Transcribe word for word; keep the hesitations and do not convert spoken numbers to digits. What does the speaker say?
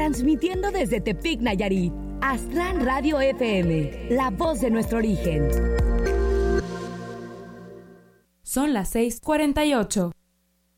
transmitiendo desde Tepic, Nayarit. Astran Radio F M, la voz de nuestro origen. Son las seis cuarenta y ocho.